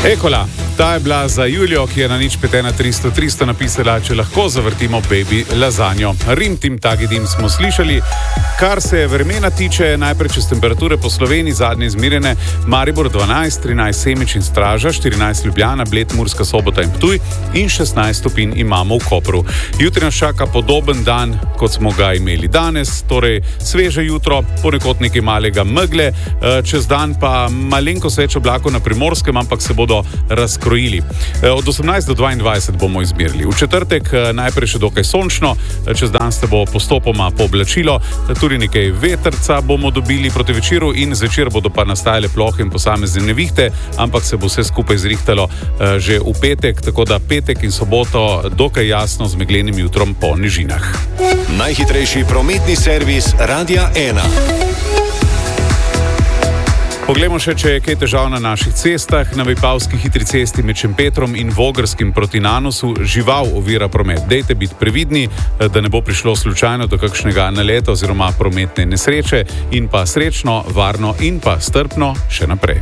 Ekola, ta je bila za Julijo, ki je na nič 51300 napisala, če lahko zavrtimo baby lazanjo. Rim tim tagidim smo slišali. Kar se vremena tiče, najprej čez temperature po Sloveniji, zadnje izmirjene, Maribor 12, 13 Semič in Straža, 14 Ljubljana, Bled, Murska Sobota in Ptuj in 16 stopinj imamo v Kopru. Jutri nas čaka podoben dan, kot smo ga imeli danes, torej sveže jutro, ponekod nekaj malega megle, čez dan pa malenkost več oblakov na Primorskem, ampak se bodo razkrojili. Od 18 do 22 bomo izmerili. V četrtek najprej še dokaj sončno, čez dan se bo postopoma pooblačilo, tudi nekaj vetrca bomo dobili proti večeru in zvečer bodo pa nastajale plohe in posamezne nevihte, ampak se bo vse skupaj zrihtalo že v petek, tako da petek in soboto dokaj jasno z meglenim jutrom po nižinah. Najhitrejši prometni servis Radia 1. Poglejmo še, če je kaj težav na naših cestah. Na Vipavski hitri cesti med Šempetrom in Vogrskim proti Nanosu žival ovira promet. Dejte biti previdni, da ne bo prišlo slučajno do kakšnega naleta oziroma prometne nesreče in pa srečno, varno in pa strpno še naprej.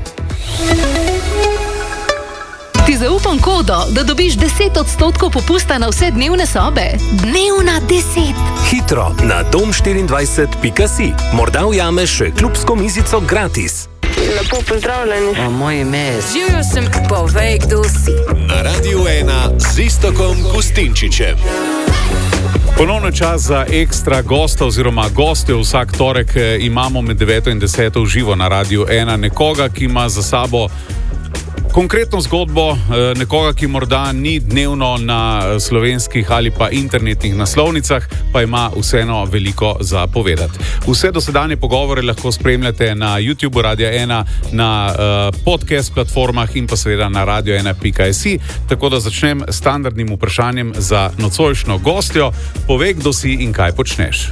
Ti zaupam kodo, da dobiš 10% popusta na vse dnevne sobe. Dnevna 10. Hitro na dom24.si. Morda ujameš še klubsko mizico gratis. Lepo pozdravljeni. Moje ime je... Živjo sem, povej, kdo si. Na Radiu 1 z Iztokom Gustinčičem. Ponovno čas za ekstra gosta oziroma gostjo. Vsak torek imamo med 9 in 10 v živo na Radiu 1 nekoga, ki ima za sabo konkretno zgodbo, nekoga, ki morda ni dnevno na slovenskih ali pa internetnih naslovnicah, pa ima vseeno veliko za povedati. Vse dosedanje pogovore lahko spremljate na YouTubeu Radia 1, na podcast platformah in pa seveda na radio1.si. Tako da začnem s standardnim vprašanjem za nocojšnjo gostjo. Povej, kdo si in kaj počneš.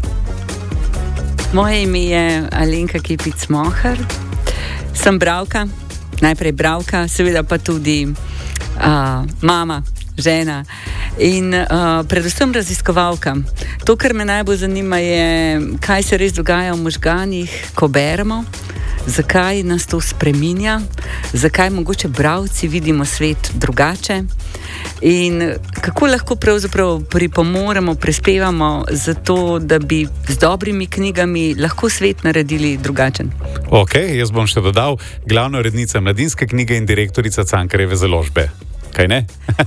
Moje ime je Alenka Kepic-Mohar. Sem bralka. Najprej bralka, seveda pa tudi mama, žena in predvsem raziskovalka. To, kar me najbolj zanima, je, kaj se res dogaja v možganih, ko beremo, zakaj nas to spreminja, zakaj mogoče bralci vidimo svet drugače in kako lahko pravzaprav pripomoremo, prispevamo za to, da bi z dobrimi knjigami lahko svet naredili drugačen. Ok, jaz bom še dodal, glavna urednica Mladinske knjige in direktorica Cankarjeve založbe. Kaj ne?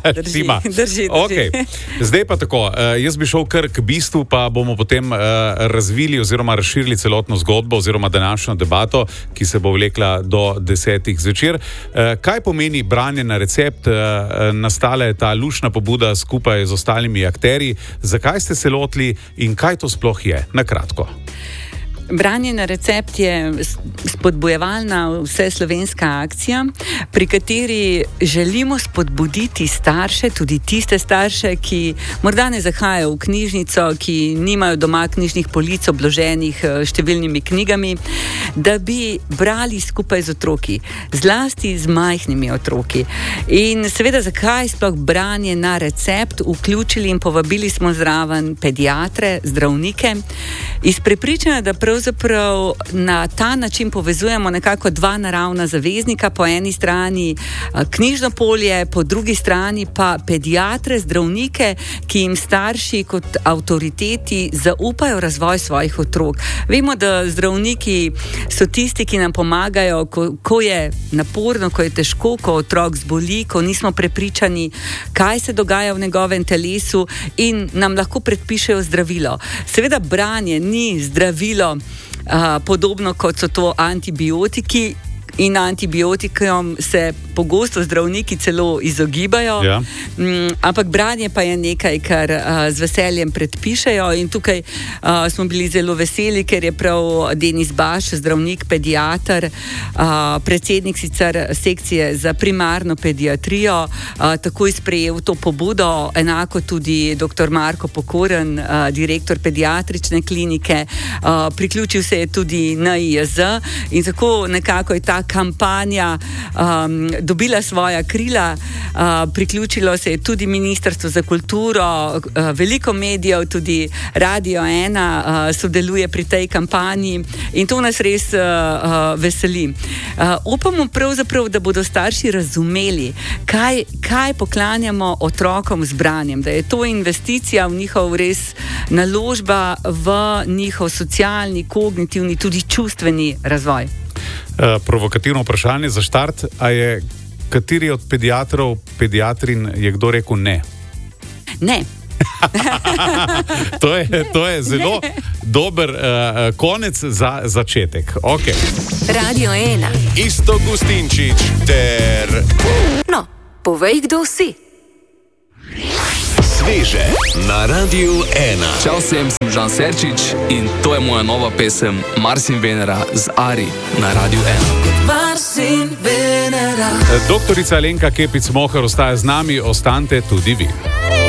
Drži. Okay. Zdaj pa tako, jaz bi šel kar k bistvu, pa bomo potem razvili oziroma razširili celotno zgodbo oziroma današnjo debato, ki se bo vlekla do 10 zvečer. Kaj pomeni branje na recept? Nastala je ta lušna pobuda skupaj z ostalimi akterji. Zakaj ste se lotili in kaj to sploh je? Na kratko. Branje na recept je spodbujevalna vseslovenska akcija, pri kateri želimo spodbuditi starše, tudi tiste starše, ki morda ne zahajajo v knjižnico, ki nimajo doma knjižnih polic obloženih številnimi knjigami, da bi brali skupaj z otroki, zlasti z majhnimi otroki. In seveda, zakaj sploh branje na recept? Vključili in povabili smo zraven pediatre, zdravnike, iz prepričanja, da pravzaprav na ta način povezujemo nekako dva naravna zaveznika, po eni strani knjižno polje, po drugi strani pa pediatre, zdravnike, ki jim starši kot avtoriteti zaupajo razvoj svojih otrok. Vemo, da zdravniki so tisti, ki nam pomagajo, ko je naporno, ko je težko, ko otrok zboli, ko nismo prepričani, kaj se dogaja v njegovem telesu in nam lahko predpišejo zdravilo. Seveda branje ni zdravilo, podobno kot so to antibiotiki, in antibiotikom se pogosto zdravniki celo izogibajo, ja. Ampak branje pa je nekaj, kar z veseljem predpišejo in tukaj smo bili zelo veseli, ker je prav Denis Baš, zdravnik, pediater, predsednik sicer sekcije za primarno pediatrijo, takoj sprejel to pobudo, enako tudi dr. Marko Pokoren, direktor pediatrične klinike, priključil se je tudi NIJZ in tako nekako je ta kampanja dobila svoja krila. priključilo se je tudi Ministrstvo za kulturo, veliko medijev, tudi Radio 1 sodeluje pri tej kampanji in to nas res veseli. Upamo pravzaprav, da bodo starši razumeli, kaj poklanjamo otrokom z branjem, da je to investicija v njihov res naložba v njihov socialni, kognitivni, tudi čustveni razvoj. Provokativno vprašanje za štart, a je kateri od pediatrov, pediatrin je kdo rekel ne? Ne. To je zelo dober konec za začetek. Okay. Radio 1. Isto Gustinčič ter... No, povej, kdo si. Sveže na Radio 1. Čau vsem, sem Žan Serčič in to je moja nova pesem Mars in Venera z Ari na Radio 1. Mars in Venera. Doktorica Alenka Kepic-Mohar ostaja z nami, ostanite tudi vi.